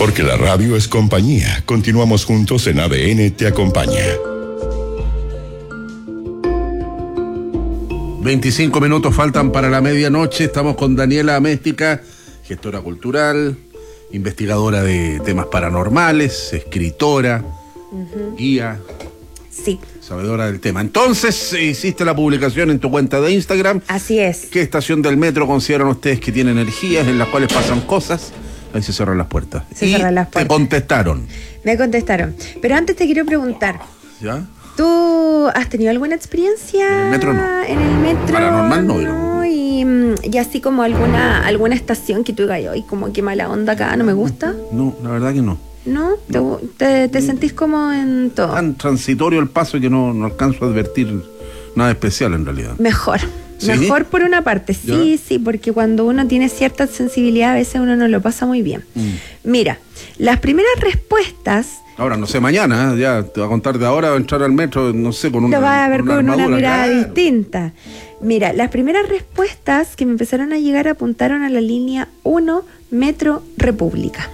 Porque la radio es compañía. Continuamos juntos en ADN Te Acompaña. 25 minutos faltan para la medianoche. Estamos con Daniela Améstica, gestora cultural, investigadora de temas paranormales, escritora, guía. Sí. Sabedora del tema. Entonces, hiciste la publicación en tu cuenta de Instagram. Así es. ¿Qué estación del metro consideran ustedes que tiene energías en las cuales pasan cosas? Ahí se cierran las puertas. Se cierran las puertas. Te contestaron. Me contestaron. Pero antes te quiero preguntar. ¿Ya? ¿Tú has tenido alguna experiencia? En el metro no. En el metro. Paranormal no. Y así como alguna estación que tú digas, ay, como que mala onda acá, no me gusta. No, la verdad que no. ¿No? ¿Te sentís como en todo? Tan transitorio el paso que no alcanzo a advertir nada especial en realidad. Mejor. ¿Sí? Mejor por una parte, sí, sí, porque cuando uno tiene cierta sensibilidad a veces uno no lo pasa muy bien. Mira, las primeras respuestas... Ahora, no sé, mañana, ya te voy a contar de ahora, entrar al metro, no sé, con una... Lo vas a ver con una mirada claro. distinta. Mira, las primeras respuestas que me empezaron a llegar apuntaron a la línea 1, Metro República.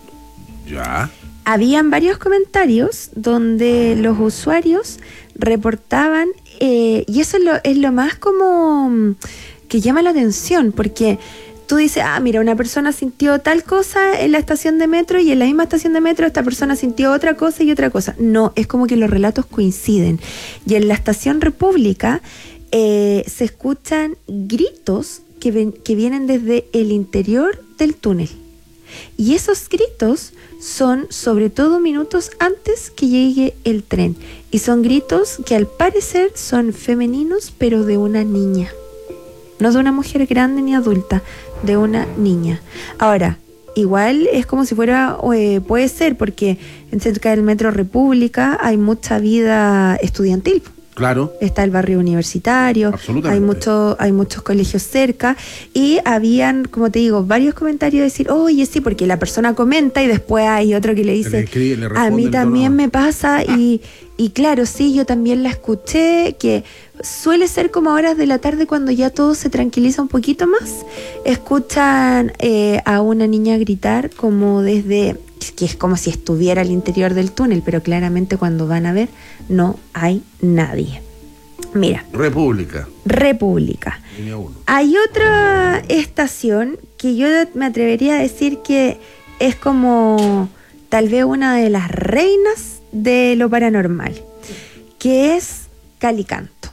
Ya. Habían varios comentarios donde los usuarios reportaban, y eso es lo más como que llama la atención, porque tú dices, mira, una persona sintió tal cosa en la estación de metro y en la misma estación de metro esta persona sintió otra cosa y otra cosa. No, es como que los relatos coinciden. Y en la estación República se escuchan gritos que vienen desde el interior del túnel. Y esos gritos son sobre todo minutos antes que llegue el tren. Y son gritos que al parecer son femeninos, pero de una niña. No de una mujer grande ni adulta, de una niña. Ahora, igual es como si fuera, puede ser, porque en cerca del Metro República hay mucha vida estudiantil. Claro. Está el barrio universitario, hay muchos colegios cerca, y habían, como te digo, varios comentarios de decir, oye, sí, porque la persona comenta y después hay otro que le dice, a mí también me pasa, y claro, sí, yo también la escuché, que suele ser como a horas de la tarde cuando ya todo se tranquiliza un poquito más, escuchan a una niña gritar como desde... que es como si estuviera al interior del túnel, pero claramente cuando van a ver no hay nadie. Mira. República. Línea 1. Hay otra estación que yo me atrevería a decir que es como tal vez una de las reinas de lo paranormal, que es Calicanto.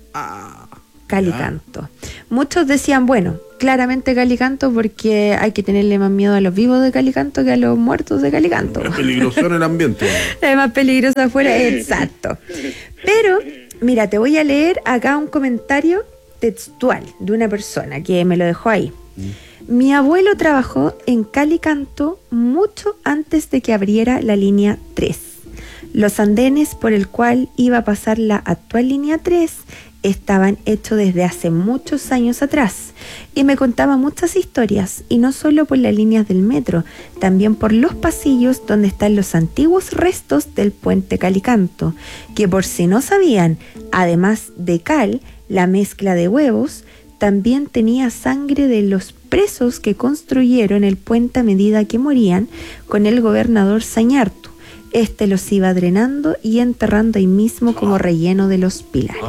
Calicanto. Muchos decían, bueno, claramente Calicanto porque hay que tenerle más miedo a los vivos de Calicanto que a los muertos de Calicanto. Es peligroso en el ambiente. Es más peligroso afuera, exacto. Pero, mira, te voy a leer acá un comentario textual de una persona que me lo dejó ahí. Mi abuelo trabajó en Calicanto mucho antes de que abriera la línea 3. Los andenes por el cual iba a pasar la actual línea 3 estaban hechos desde hace muchos años atrás, y me contaba muchas historias, y no solo por las líneas del metro, también por los pasillos donde están los antiguos restos del puente Calicanto, que por si no sabían, además de cal, la mezcla de huevos, también tenía sangre de los presos que construyeron el puente a medida que morían con el gobernador Sañartu. Este los iba drenando y enterrando ahí mismo como relleno de los pilares.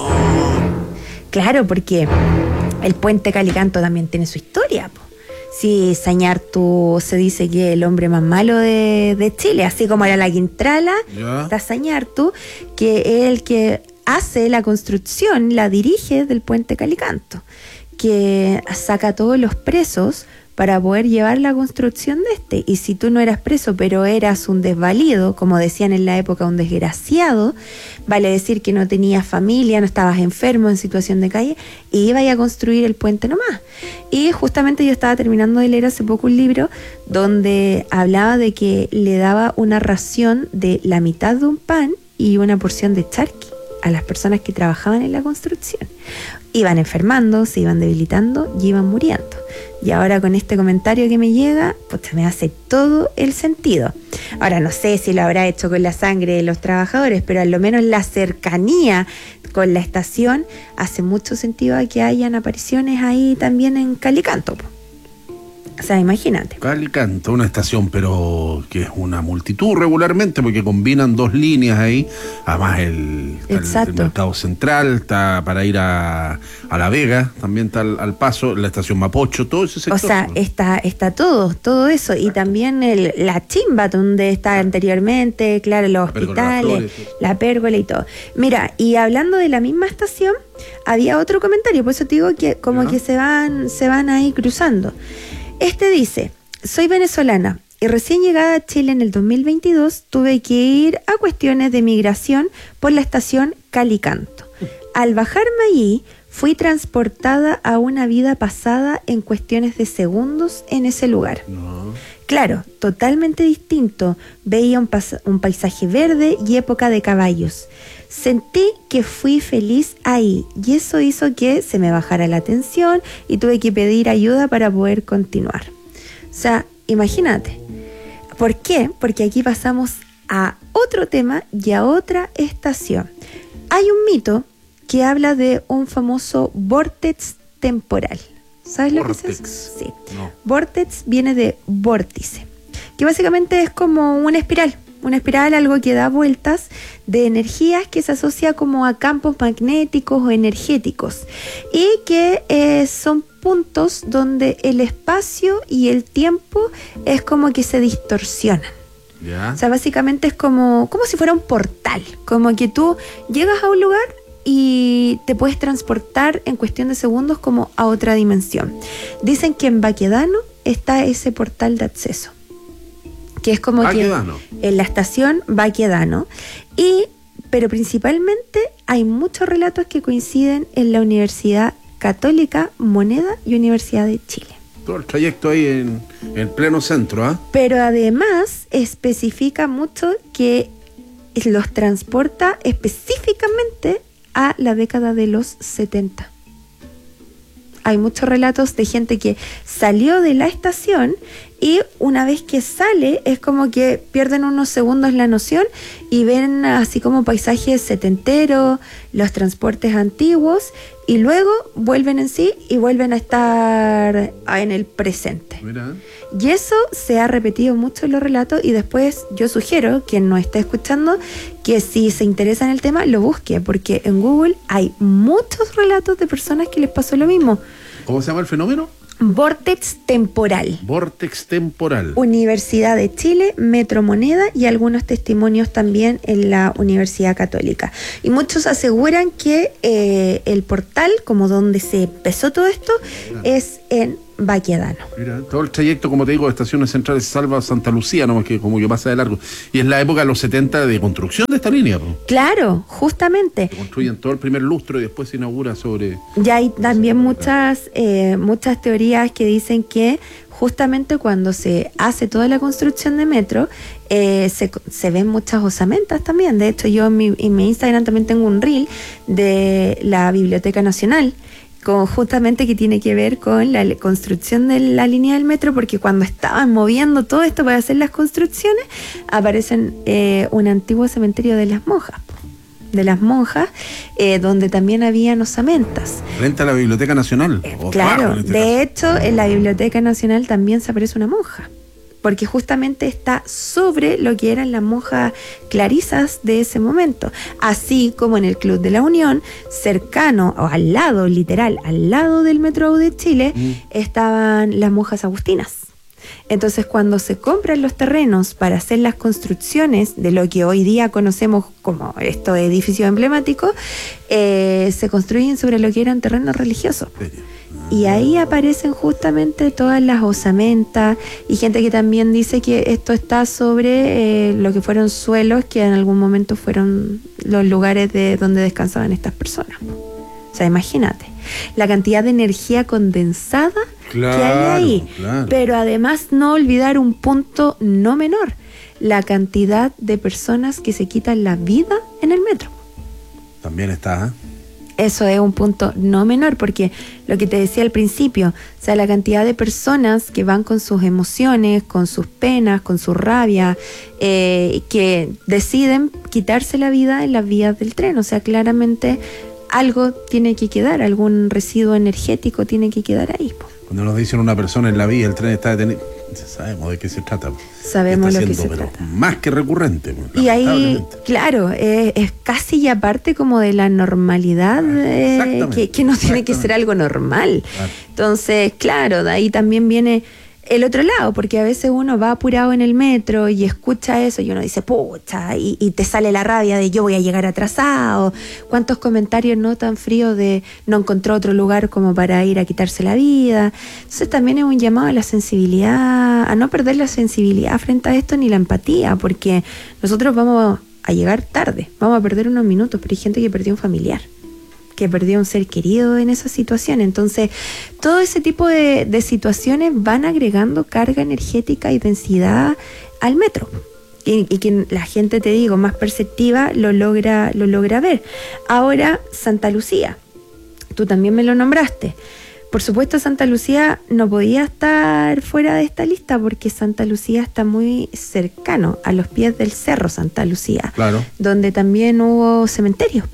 Claro, porque el puente Calicanto también tiene su historia, po. Sí, Sañartu se dice que es el hombre más malo de Chile, así como era la Quintrala, está Sañartu, que es el que hace la construcción, la dirige del puente Calicanto, que saca a todos los presos para poder llevar la construcción de este. Y si tú no eras preso, pero eras un desvalido, como decían en la época, un desgraciado, vale decir que no tenías familia, no estabas enfermo, en situación de calle, y ibas a construir el puente nomás. Y justamente yo estaba terminando de leer hace poco un libro donde hablaba de que le daba una ración de la mitad de un pan y una porción de charqui a las personas que trabajaban en la construcción. Iban enfermando, se iban debilitando y iban muriendo. Y ahora con este comentario que me llega, pues me hace todo el sentido. Ahora no sé si lo habrá hecho con la sangre de los trabajadores, pero al menos la cercanía con la estación hace mucho sentido a que hayan apariciones ahí también en Calicanto. O sea, imagínate. Calicanto, una estación, pero que es una multitud regularmente, porque combinan dos líneas ahí. Además, el Mercado Central está para ir a La Vega, también está al paso, la estación Mapocho, todo ese sector. O sea, está todo eso. Y también la Chimba, donde está anteriormente, claro, los hospitales, la pérgola y todo. Mira, y hablando de la misma estación, había otro comentario, por eso te digo que como que se van ahí cruzando. Este dice: soy venezolana y recién llegada a Chile en el 2022 tuve que ir a cuestiones de migración por la estación Calicanto. Al bajarme allí fui transportada a una vida pasada en cuestiones de segundos en ese lugar. Claro, totalmente distinto. Veía un paisaje verde y época de caballos. Sentí que fui feliz ahí y eso hizo que se me bajara la tensión y tuve que pedir ayuda para poder continuar. O sea, imagínate. ¿Por qué? Porque aquí pasamos a otro tema y a otra estación. Hay un mito que habla de un famoso vórtex temporal. ¿Sabes lo que es eso? Sí. No. Vórtex viene de vórtice, que básicamente es como una espiral, algo que da vueltas de energías que se asocia como a campos magnéticos o energéticos y que son puntos donde el espacio y el tiempo es como que se distorsionan. ¿Ya? O sea, básicamente es como si fuera un portal, como que tú llegas a un lugar y te puedes transportar en cuestión de segundos como a otra dimensión. Dicen que en Baquedano está ese portal de acceso, que es como Baquedano, que en la estación Baquedano, pero principalmente hay muchos relatos que coinciden en la Universidad Católica Moneda y Universidad de Chile. Todo el trayecto ahí en el pleno centro, ¿ah? Pero además especifica mucho que los transporta específicamente a la década de los 70. Hay muchos relatos de gente que salió de la estación y una vez que sale es como que pierden unos segundos la noción y ven así como paisajes setenteros, los transportes antiguos y luego vuelven en sí y vuelven a estar en el presente. Mira. Y eso se ha repetido mucho en los relatos y después yo sugiero, quien nos esté escuchando, que si se interesa en el tema lo busque, porque en Google hay muchos relatos de personas que les pasó lo mismo. ¿Cómo se llama el fenómeno? Vórtex temporal. Vórtex temporal. Universidad de Chile, Metro Moneda y algunos testimonios también en la Universidad Católica. Y muchos aseguran que el portal, como donde se empezó todo esto, es en Baquedano. Mira, todo el trayecto, como te digo, de estaciones centrales se salva Santa Lucía, nomás que como que pasa de largo. Y es la época de los 70 de construcción de esta línea, ¿no? Claro, justamente. Se construyen todo el primer lustro y después se inaugura sobre... Ya hay también muchas teorías que dicen que justamente cuando se hace toda la construcción de metro, se ven muchas osamentas también. De hecho, yo en mi Instagram también tengo un reel de la Biblioteca Nacional, justamente que tiene que ver con la construcción de la línea del metro, porque cuando estaban moviendo todo esto para hacer las construcciones, aparecen un antiguo cementerio de las monjas, donde también habían osamentas. ¿Frente a la Biblioteca Nacional? Claro, de hecho, en la Biblioteca Nacional también se aparece una monja, porque justamente está sobre lo que eran las monjas clarisas de ese momento, así como en el Club de la Unión, cercano o al lado, literal, al lado del Metro de Chile, estaban las monjas agustinas. Entonces, cuando se compran los terrenos para hacer las construcciones de lo que hoy día conocemos como estos edificios emblemáticos, se construyen sobre lo que eran terrenos religiosos. Y ahí aparecen justamente todas las osamentas y gente que también dice que esto está sobre lo que fueron suelos que en algún momento fueron los lugares de donde descansaban estas personas. O sea, imagínate la cantidad de energía condensada que hay ahí. Claro. Pero además no olvidar un punto no menor, la cantidad de personas que se quitan la vida en el metro. También está, Eso es un punto no menor, porque lo que te decía al principio, o sea, la cantidad de personas que van con sus emociones, con sus penas, con su rabia, que deciden quitarse la vida en las vías del tren. O sea, claramente algo tiene que quedar, algún residuo energético tiene que quedar ahí, po. Cuando nos dicen una persona en la vía, el tren está detenido, sabemos de qué se trata. Sabemos lo que se trata. Más que recurrente. Y ahí, claro, es casi ya parte como de la normalidad, que no tiene que ser algo normal. Claro. Entonces, claro, de ahí también viene el otro lado, porque a veces uno va apurado en el metro y escucha eso y uno dice, pucha, y te sale la rabia de yo voy a llegar atrasado. ¿Cuántos comentarios no tan fríos de no encontró otro lugar como para ir a quitarse la vida? Entonces también es un llamado a la sensibilidad, a no perder la sensibilidad frente a esto ni la empatía, porque nosotros vamos a llegar tarde, vamos a perder unos minutos, pero hay gente que perdió un familiar, que perdió un ser querido en esa situación. Entonces, todo ese tipo de situaciones van agregando carga energética y densidad al metro. Y que la gente, te digo, más perceptiva lo logra ver. Ahora, Santa Lucía. Tú también me lo nombraste. Por supuesto, Santa Lucía no podía estar fuera de esta lista porque Santa Lucía está muy cercano a los pies del Cerro Santa Lucía, claro, donde también hubo cementerios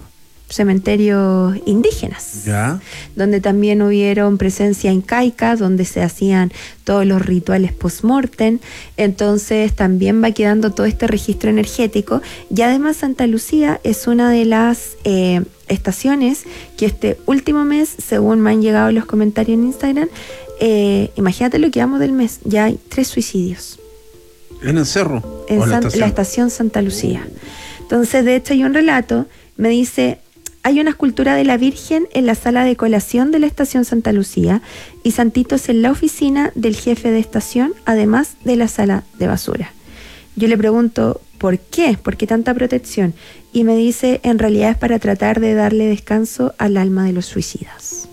indígenas, ¿ya?, donde también hubieron presencia incaica, donde se hacían todos los rituales post-mortem. Entonces también va quedando todo este registro energético, y además Santa Lucía es una de las estaciones que este último mes, según me han llegado los comentarios en Instagram, imagínate lo que vamos del mes, ya hay 3 suicidios. ¿En el cerro? En la estación Santa Lucía. Entonces, de hecho, hay un relato, me dice, hay una escultura de la Virgen en la sala de colación de la estación Santa Lucía y santitos en la oficina del jefe de estación, además de la sala de basura. Yo le pregunto, ¿por qué? ¿Por qué tanta protección? Y me dice, en realidad es para tratar de darle descanso al alma de los suicidas.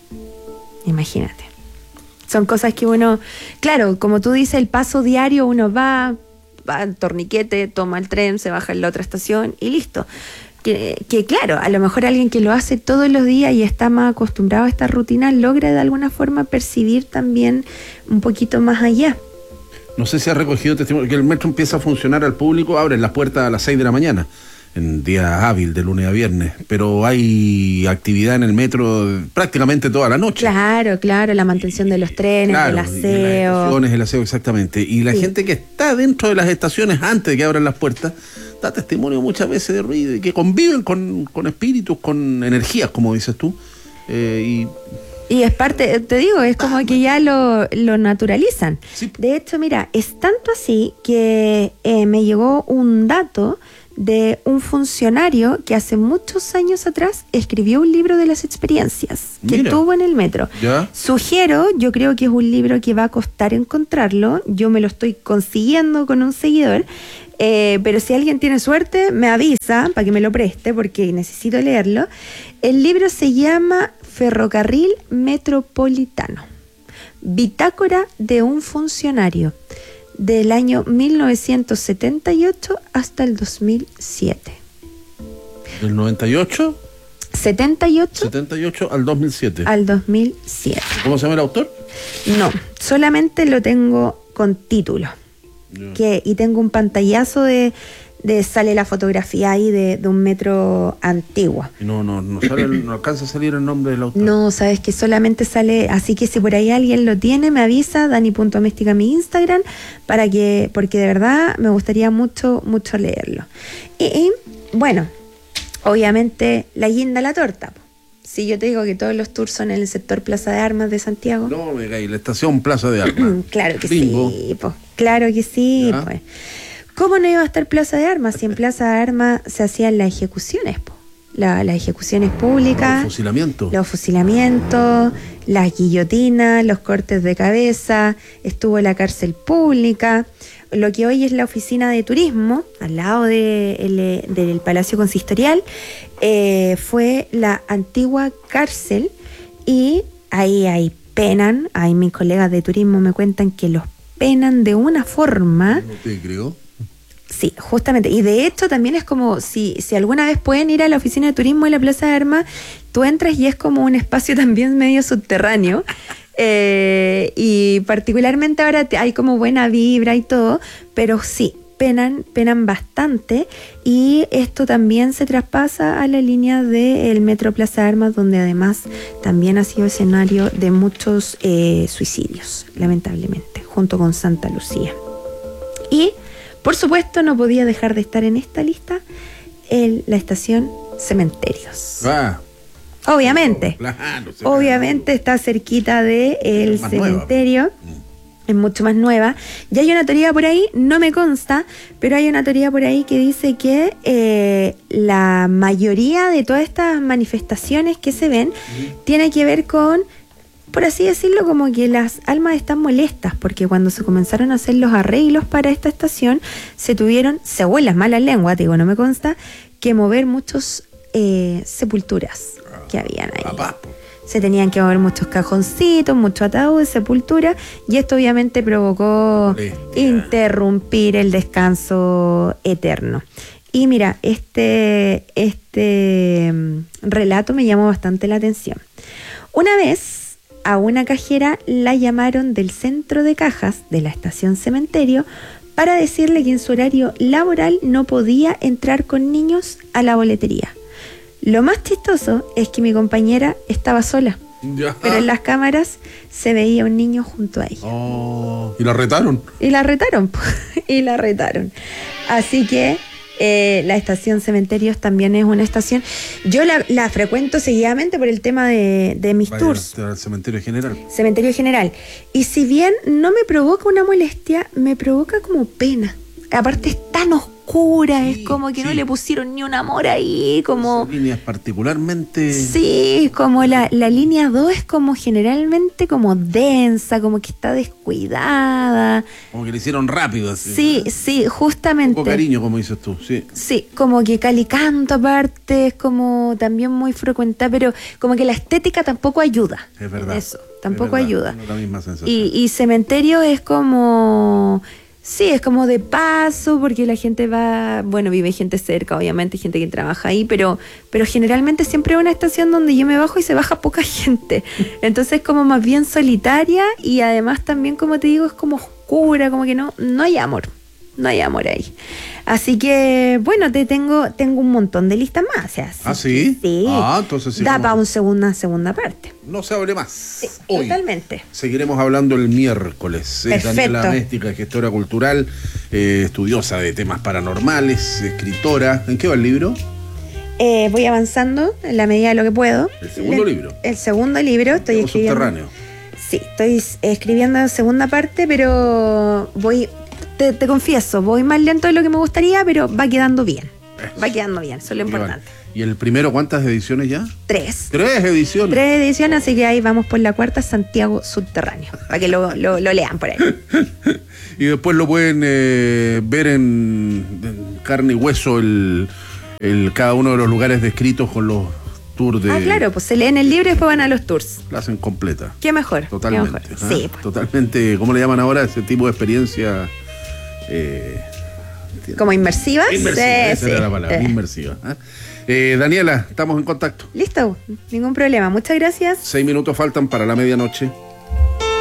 Imagínate. Son cosas que uno, claro, como tú dices, el paso diario, uno va al torniquete, toma el tren, se baja en la otra estación y listo. Que claro, a lo mejor alguien que lo hace todos los días y está más acostumbrado a esta rutina logra de alguna forma percibir también un poquito más allá. No sé si ha recogido testimonio que el metro empieza a funcionar al público, abren las puertas a las 6 de la mañana, en día hábil de lunes a viernes, pero hay actividad en el metro prácticamente toda la noche. Claro, la mantención de los trenes, claro, el aseo. El aseo, exactamente. Y la gente que está dentro de las estaciones antes de que abran las puertas da testimonio muchas veces de ruido y que conviven con espíritus, con energías, como dices tú. Y es parte, te digo, es como que ya lo naturalizan. Sí. De hecho, mira, es tanto así que me llegó un dato de un funcionario que hace muchos años atrás escribió un libro de las experiencias que tuvo en el metro. ¿Ya? Sugiero, yo creo que es un libro que va a costar encontrarlo, yo me lo estoy consiguiendo con un seguidor, pero si alguien tiene suerte me avisa para que me lo preste porque necesito leerlo. El libro se llama Ferrocarril Metropolitano, Bitácora de un funcionario, del año 1978 hasta el 2007. ¿Del 98? 78 al 2007. Al 2007. ¿Cómo se llama el autor? No, solamente lo tengo con título. Y tengo un pantallazo de sale la fotografía ahí de un metro antiguo. No alcanza a salir el nombre del autor. No, sabes que solamente sale, así que si por ahí alguien lo tiene, me avisa, Dani.Doméstica mi Instagram, porque de verdad me gustaría mucho leerlo. Y bueno, obviamente la guinda a la torta. Si yo te digo que todos los tours son en el sector Plaza de Armas de Santiago. No, me caí, la estación Plaza de Armas. Claro que Bingo. Sí, pues. Claro que sí, ¿ya? Pues. ¿Cómo no iba a estar Plaza de Armas? Si en Plaza de Armas se hacían las ejecuciones, las ejecuciones públicas. Los fusilamientos, las guillotinas, los cortes de cabeza, estuvo la cárcel pública, lo que hoy es la oficina de turismo, al lado del Palacio Consistorial, fue la antigua cárcel, y ahí penan, ahí mis colegas de turismo me cuentan que los penan de una forma. ¿No te creo? Sí, justamente. Y de hecho también es como si alguna vez pueden ir a la oficina de turismo de la Plaza de Armas, tú entras y es como un espacio también medio subterráneo. Y particularmente ahora hay como buena vibra y todo, pero sí, penan bastante, y esto también se traspasa a la línea del Metro Plaza Armas, donde además también ha sido escenario de muchos suicidios, lamentablemente, junto con Santa Lucía. Y, por supuesto, no podía dejar de estar en esta lista la estación Cementerios. Obviamente, obviamente está cerquita del cementerio. Es mucho más nueva. Y hay una teoría por ahí, no me consta, pero hay una teoría por ahí que dice que la mayoría de todas estas manifestaciones que se ven tiene que ver con, por así decirlo, como que las almas están molestas, porque cuando se comenzaron a hacer los arreglos para esta estación, según las malas lenguas, digo, no me consta, que mover muchos sepulturas que habían ahí. Se tenían que mover muchos cajoncitos, mucho ataúd, sepultura, y esto obviamente provocó interrumpir el descanso eterno. Y mira, este relato me llamó bastante la atención. Una vez a una cajera la llamaron del centro de cajas de la estación Cementerio para decirle que en su horario laboral no podía entrar con niños a la boletería. Lo más chistoso es que mi compañera estaba sola, pero en las cámaras se veía un niño junto a ella. ¿Y la retaron? Y la retaron. Así que la estación Cementerios también es una estación. Yo la frecuento seguidamente por el tema de mis tours. Al Cementerio General. Cementerio General. Y si bien no me provoca una molestia, me provoca como pena. Aparte es tan oscura, sí, es como que no le pusieron ni un amor ahí, como... Esas líneas particularmente... Sí, como la línea 2 es como generalmente como densa, como que está descuidada. Como que le hicieron rápido así. Sí, justamente. Con cariño, como dices tú, sí. Sí, como que Calicanto aparte es como también muy frecuentada, pero como que la estética tampoco ayuda. Es verdad. Eso, tampoco ayuda. Tengo la misma sensación. Y Cementerio es como... Sí, es como de paso, porque la gente va, bueno, vive gente cerca, obviamente, gente que trabaja ahí, pero generalmente siempre es una estación donde yo me bajo y se baja poca gente. Entonces es como más bien solitaria, y además también, como te digo, es como oscura, como que no hay amor. No hay amor ahí. Así que, bueno, tengo un montón de listas más. O sea, ¿Ah, sí? Sí. Entonces sí. Da para una segunda parte. No se hable más. Sí, hoy. Totalmente. Seguiremos hablando el miércoles. Perfecto. Daniela Méstica, gestora cultural, estudiosa de temas paranormales, escritora. ¿En qué va el libro? Voy avanzando en la medida de lo que puedo. ¿El segundo libro? El segundo libro. Estoy escribiendo. Subterráneo. Sí, estoy escribiendo la segunda parte, pero te confieso, voy más lento de lo que me gustaría, pero va quedando bien. Va quedando bien, eso es lo importante. ¿Y el primero cuántas ediciones ya? 3. 3 ediciones. 3 ediciones, así que ahí vamos por la cuarta, Santiago Subterráneo, para que lo lean por ahí. Y después lo pueden ver en carne y hueso cada uno de los lugares descritos con los tours de... claro, pues se leen el libro y después van a los tours. La hacen completa. Qué mejor. Totalmente. Qué mejor. Sí, pues. Totalmente, ¿cómo le llaman ahora ese tipo de experiencia? ¿Como inmersivas? Esa era la palabra, inmersiva. Daniela, estamos en contacto. Listo, ningún problema. Muchas gracias. 6 minutos faltan para la medianoche.